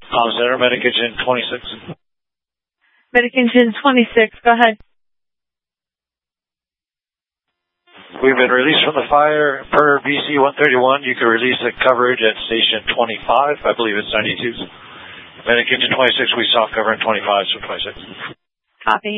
Center, Medic Engine 26. Medic Engine 26, go ahead. We've been released from the fire per BC 131. You can release the coverage at station 25. I believe it's 92. Medic Engine 26, we soft cover in 25, so 26. Copy.